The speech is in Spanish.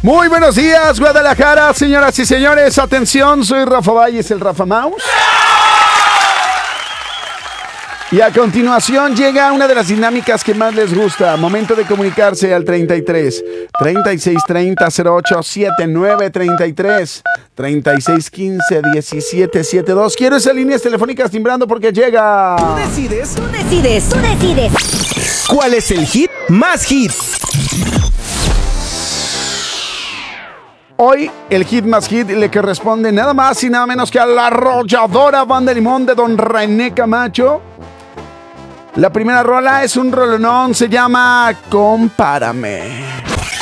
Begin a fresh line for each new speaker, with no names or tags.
Muy buenos días, Guadalajara, señoras y señores. Atención, soy Rafa Valles, el Rafa Mouse. Y a continuación llega una de las dinámicas que más les gusta. Momento de comunicarse al 33 36 30 08 79 33 36 15 17 72. Quiero esas líneas telefónicas timbrando porque llega.
Tú decides.
Tú decides. Tú decides.
¿Cuál es el hit más hit?
Hoy el hit más hit le corresponde nada más y nada menos que a la arrolladora Banda Limón de Don René Camacho. La primera rola es un rolonón, se llama Compárame.